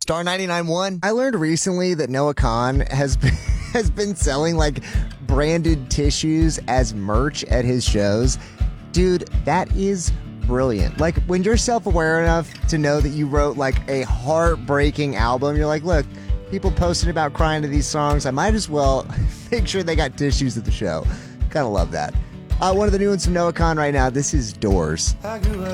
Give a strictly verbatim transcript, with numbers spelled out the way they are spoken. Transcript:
Star ninety-nine point one. I learned recently that Noah Kahan has been, has been selling like branded tissues as merch at his shows. Dude, that is brilliant. Like when you're self-aware enough to know that you wrote like a heartbreaking album, you're like, look, people posting about crying to these songs. I might as well make sure they got tissues at the show. Kind of love that. Uh, one of the new ones from Noah Kahan right now. This is Doors. I grew up